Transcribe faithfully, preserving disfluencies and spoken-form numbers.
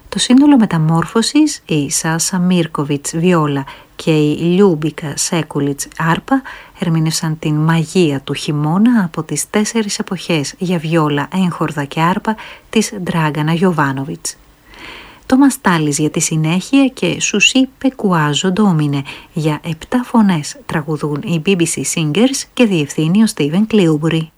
Το σύνολο μεταμόρφωσης, η Σάσα Μίρκοβιτς βιόλα και η Λιούμπικα Σέκουλιτς άρπα ερμήνευσαν την μαγεία του χειμώνα από τις τέσσερις εποχές για βιόλα, έγχορδα και άρπα της Ντράγκανα Γιοβάνοβιτς. Το Μαστάλης για τη συνέχεια και Σουσί Πεκουάζο Ντόμινε για επτά φωνές τραγουδούν οι μπι μπι σι Singers και διευθύνει ο Στίβεν Κλίουμπουρι.